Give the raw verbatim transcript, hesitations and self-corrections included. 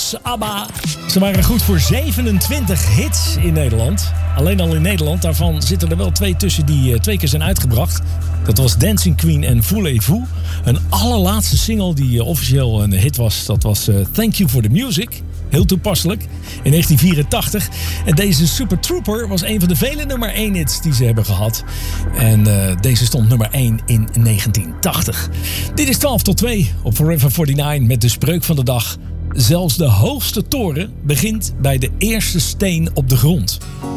Beatles, ABBA. Ze waren goed voor zevenentwintig hits in Nederland. Alleen al in Nederland. Daarvan zitten er wel twee tussen die uh, twee keer zijn uitgebracht. Dat was Dancing Queen en Voulez-Vous. Een allerlaatste single die uh, officieel een hit was. Dat was uh, Thank You for the Music. Heel toepasselijk. In negentien vierentachtig. En deze Super Trooper was een van de vele nummer één hits die ze hebben gehad. En uh, deze stond nummer één in negentien tachtig. Dit is twaalf tot twee op Forever negenenveertig met de spreuk van de dag. Zelfs de hoogste toren begint bij de eerste steen op de grond.